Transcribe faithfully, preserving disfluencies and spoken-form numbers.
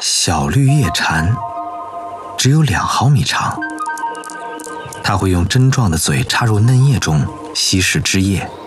小绿叶蝉只有两毫米长，它会用针状的嘴插入嫩叶中吸食汁液。